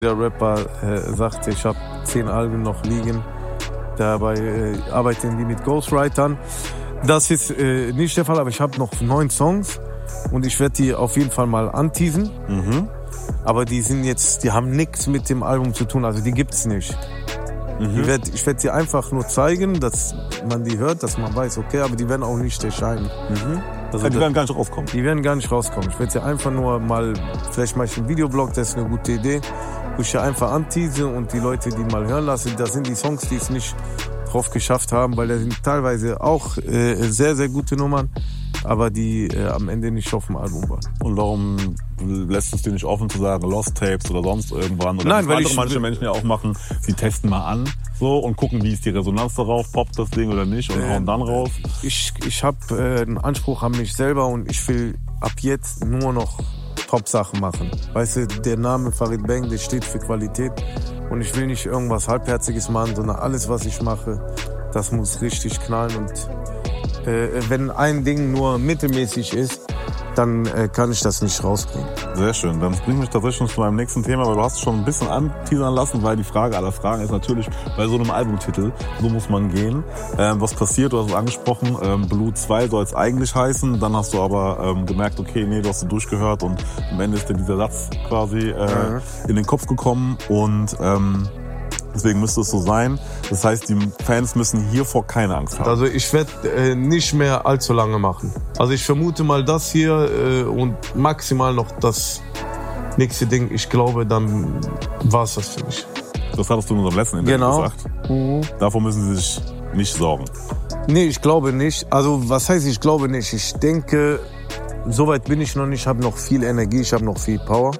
Der Rapper sagte, ich habe 10 Alben noch liegen. Dabei arbeiten die mit Ghostwritern. Das ist nicht der Fall, aber ich habe noch 9 Songs und ich werde die auf jeden Fall mal anteasen. Mhm. Aber die haben nichts mit dem Album zu tun, also die gibt's nicht. Mhm. Ich werd die einfach nur zeigen, dass man die hört, dass man weiß, okay, aber die werden auch nicht erscheinen. Mhm. Also die werden gar nicht rauskommen. Die werden gar nicht rauskommen. Ich werde sie einfach nur mal, vielleicht mache ich einen Videoblog, das ist eine gute Idee, wo ich sie einfach antease und die Leute, die mal hören lassen, das sind die Songs, die es nicht drauf geschafft haben, weil da sind teilweise auch sehr, sehr gute Nummern, aber die am Ende nicht auf dem Album waren. Und warum lässt es dir nicht offen zu sagen, Lost Tapes oder sonst irgendwann? Oder Nein, weil manche Menschen ja auch machen, sie testen mal an so und gucken, wie ist die Resonanz darauf, poppt das Ding oder nicht und hauen dann raus. Ich habe einen Anspruch an mich selber und ich will ab jetzt nur noch Top-Sachen machen. Weißt du, der Name Farid Bang, der steht für Qualität und ich will nicht irgendwas Halbherziges machen, sondern alles, was ich mache, das muss richtig knallen und wenn ein Ding nur mittelmäßig ist, dann kann ich das nicht rausbringen. Sehr schön. Dann bringt mich tatsächlich schon zu meinem nächsten Thema, weil du hast es schon ein bisschen anteasern lassen, weil die Frage aller Fragen ist natürlich bei so einem Albumtitel, so muss man gehen. Was passiert, du hast es angesprochen, Blue 2 soll es eigentlich heißen, dann hast du aber gemerkt, okay, nee, du hast es durchgehört und am Ende ist dir dieser Satz quasi in den Kopf gekommen und deswegen müsste es so sein. Das heißt, die Fans müssen hiervor keine Angst haben. Also ich werde nicht mehr allzu lange machen. Also ich vermute mal das hier und maximal noch das nächste Ding. Ich glaube, dann war es das für mich. Das hattest du in unserem letzten Interview gesagt. Mhm. Davor müssen sie sich nicht sorgen. Nee, ich glaube nicht. Also was heißt, ich glaube nicht? Ich denke, soweit bin ich noch nicht. Ich habe noch viel Energie, ich habe noch viel Power.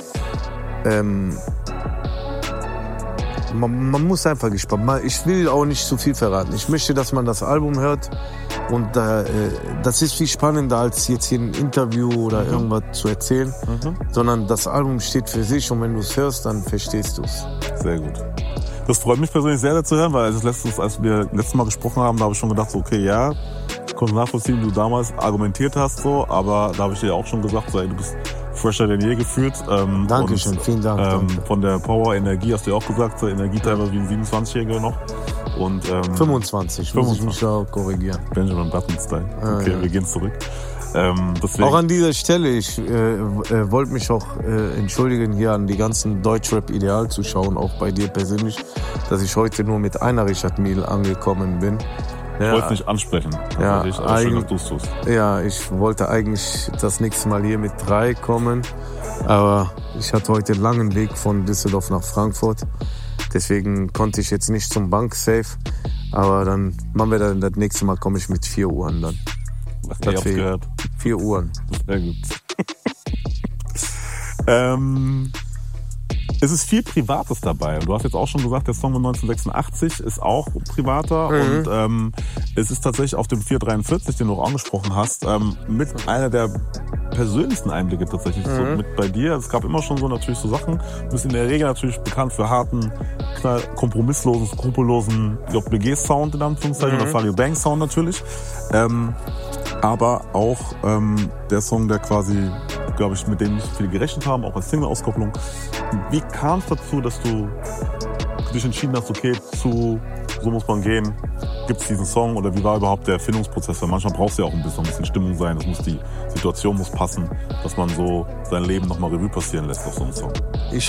Man muss einfach gespannt. Ich will auch nicht zu viel verraten. Ich möchte, dass man das Album hört. Und das ist viel spannender, als jetzt hier ein Interview oder irgendwas zu erzählen. Sondern das Album steht für sich und wenn du es hörst, dann verstehst du es. Sehr gut. Das freut mich persönlich sehr, sehr zu hören, weil als wir letztes Mal gesprochen haben, da habe ich schon gedacht, so, okay, ja, ich konnte nachvollziehen, wie du damals argumentiert hast, so, aber da habe ich dir auch schon gesagt, so, ey, du bist fresher denn je gefühlt. Dankeschön, vielen Dank. Danke. Von der Power, Energie hast du ja auch gesagt, so Energie teilweise wie ein 27-Jähriger noch. Und 25, muss ich mich auch korrigieren. Benjamin Button-Style. Okay, ja. Wir gehen zurück. Deswegen. Auch an dieser Stelle, ich wollte mich auch entschuldigen hier an die ganzen Deutschrap-Ideal-Zuschauer, auch bei dir persönlich, dass ich heute nur mit einer Richard Mille angekommen bin. Ich wollte es nicht ansprechen. Ja, aber schön, dass du es tust. Ja, ich wollte eigentlich das nächste Mal hier mit 3 kommen, aber ich hatte heute einen langen Weg von Düsseldorf nach Frankfurt. Deswegen konnte ich jetzt nicht zum Banksafe, aber dann machen wir dann das nächste Mal, komme ich mit 4 Uhren dann. Ich hab's gehört. 4 Uhren. Sehr gut. Es ist viel Privates dabei. Du hast jetzt auch schon gesagt, der Song von 1986 ist auch privater. Und es ist tatsächlich auf dem 443, den du auch angesprochen hast, mit einer der persönlichsten Einblicke tatsächlich so mit bei dir. Es gab immer schon so natürlich so Sachen. Du bist in der Regel natürlich bekannt für harten, kompromisslosen, skrupellosen JBG-Sound in Anführungszeichen oder Farid Bang Sound natürlich. Aber auch der Song, der quasi, glaube ich, mit dem nicht viele gerechnet haben, auch als Single-Auskopplung. Wie kam es dazu, dass du dich entschieden hast, okay, so muss man gehen, gibt es diesen Song oder wie war überhaupt der Erfindungsprozess? Weil manchmal brauchst du ja auch ein bisschen Stimmung sein, die Situation muss passen, dass man so sein Leben nochmal Revue passieren lässt auf so einen Song. Ich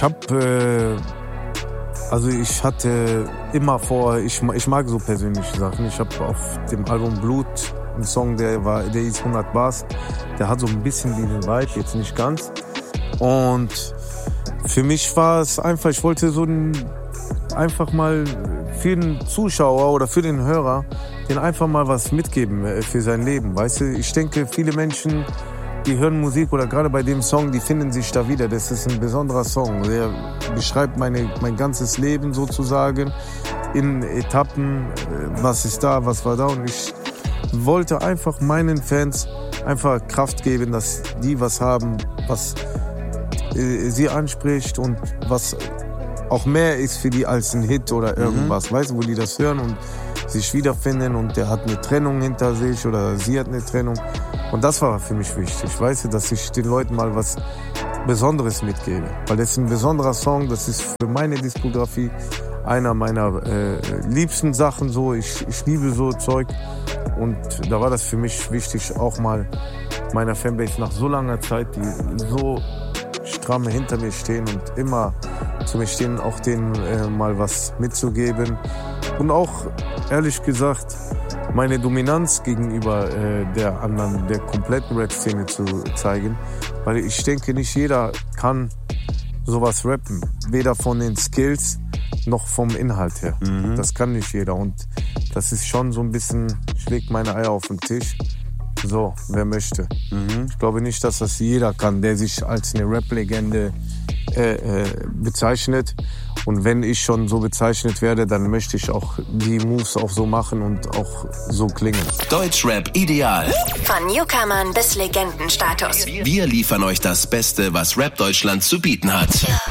hatte immer vor, ich mag so persönliche Sachen. Ich habe auf dem Album Blut einen Song, der hieß 100 Bars. Der hat so ein bisschen diesen Vibe, jetzt nicht ganz. Und für mich war es einfach, ich wollte einfach mal für den Zuschauer oder für den Hörer, den einfach mal was mitgeben für sein Leben. Weißt du, ich denke, viele Menschen, die hören Musik oder gerade bei dem Song, die finden sich da wieder. Das ist ein besonderer Song. Der beschreibt mein ganzes Leben sozusagen in Etappen. Was ist da, was war da? Und ich wollte einfach meinen Fans einfach Kraft geben, dass die was haben, was sie anspricht und was auch mehr ist für die als ein Hit oder irgendwas. Weißt du, wo die das hören und sich wiederfinden und der hat eine Trennung hinter sich oder sie hat eine Trennung. Und das war für mich wichtig, weißt du, dass ich den Leuten mal was Besonderes mitgebe. Weil das ist ein besonderer Song, das ist für meine Diskografie einer meiner liebsten Sachen. So. Ich liebe so Zeug. Und da war das für mich wichtig, auch mal meiner Fanbase nach so langer Zeit, die so stramm hinter mir stehen und immer zu mir stehen, auch denen mal was mitzugeben. Und auch, ehrlich gesagt, meine Dominanz gegenüber der kompletten Rap-Szene zu zeigen. Weil ich denke, nicht jeder kann sowas rappen. Weder von den Skills noch vom Inhalt her. Das kann nicht jeder. Und das ist schon so ein bisschen, ich leg meine Eier auf den Tisch. So, wer möchte. Ich glaube nicht, dass das jeder kann, der sich als eine Rap-Legende bezeichnet. Und wenn ich schon so bezeichnet werde, dann möchte ich auch die Moves auch so machen und auch so klingen. Deutschrap ideal. Von Newcomern bis Legendenstatus. Wir liefern euch das Beste, was Rap Deutschland zu bieten hat.